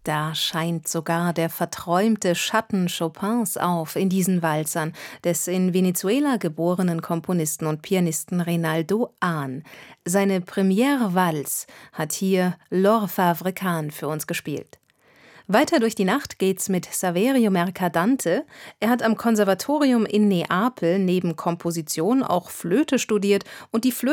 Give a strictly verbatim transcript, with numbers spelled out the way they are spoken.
Da scheint sogar der verträumte Schatten Chopins auf in diesen Walzern des in Venezuela geborenen Komponisten und Pianisten Reynaldo Ahn. Seine Première-Valse hat hier Laure Favre-Kahn für uns gespielt. Weiter durch die Nacht geht's mit Saverio Mercadante. Er hat am Konservatorium in Neapel neben Komposition auch Flöte studiert und die Flöte